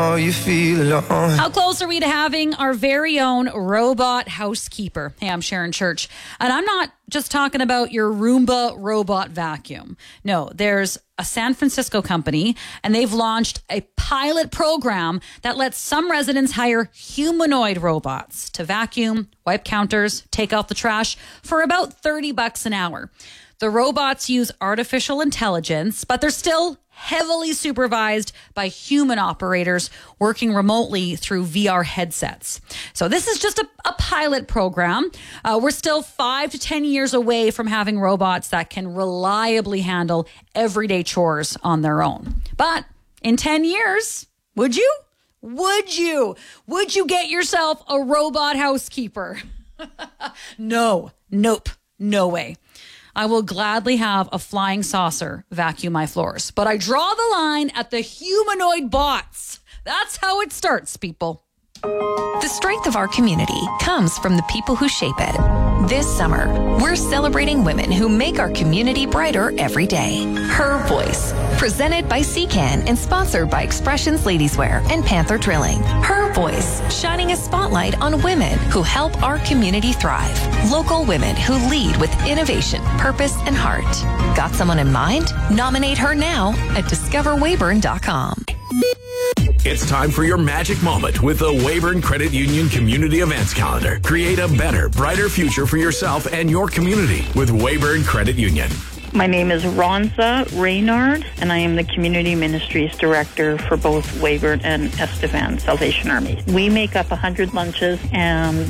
Oh, you feel alone. How close are we to having our very own robot housekeeper? Hey, I'm Sharon Church, and I'm not just talking about your Roomba robot vacuum. No, there's a San Francisco company, and they've launched a pilot program that lets some residents hire humanoid robots to vacuum, wipe counters, take out the trash for about $30 an hour. The robots use artificial intelligence, but they're still heavily supervised by human operators working remotely through VR headsets. So this is just a pilot program. We're still 5 to 10 years away from having robots that can reliably handle everyday chores on their own. But in 10 years, would you? Would you get yourself a robot housekeeper? No. Nope. No way. I will gladly have a flying saucer vacuum my floors, but I draw the line at the humanoid bots. That's how it starts, people. The strength of our community comes from the people who shape it. This summer, we're celebrating women who make our community brighter every day. Her Voice, presented by CCAN and sponsored by Expressions Ladieswear and Panther Drilling. Her Voice, shining a spotlight on women who help our community thrive. Local women who lead with innovation, purpose, and heart. Got someone in mind? Nominate her now at discoverweyburn.com. It's time for your magic moment with the Weyburn Credit Union Community Events Calendar. Create a better, brighter future for yourself and your community with Weyburn Credit Union. My name is Ronza Reynard, and I am the Community Ministries Director for both Weyburn and Estevan Salvation Army. We make up 100 lunches, and